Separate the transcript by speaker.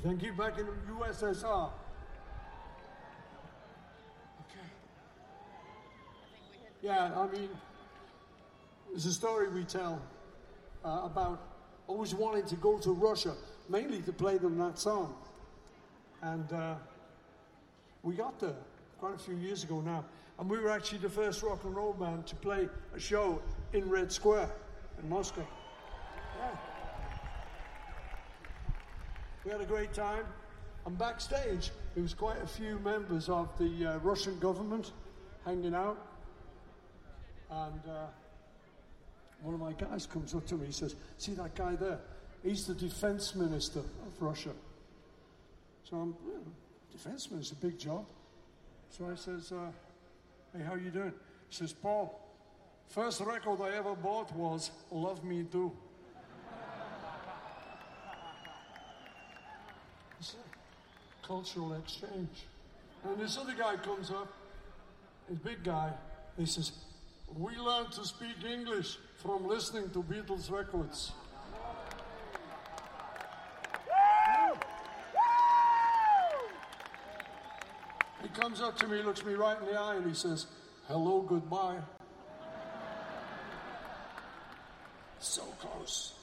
Speaker 1: Thank you. Back in the USSR. Okay. Yeah, I mean, there's a story we tell about always wanting to go to Russia, mainly to play them that song. And we got there quite a few years ago now. And we were actually the first rock and roll band to play a show in Red Square in Moscow. Yeah. We had a great time. And backstage, there was quite a few members of the Russian government hanging out. And one of my guys comes up to me, he says, "See that guy there? He's the defense minister of Russia." So I'm, defense minister, big job. So I says, "Hey, how you doing?" He says, "Paul, first record I ever bought was Love Me Do." It's a cultural exchange. And this other guy comes up, this big guy, he says, "We learned to speak English from listening to Beatles records." He comes up to me, looks me right in the eye, and he says, "Hello, goodbye." So close.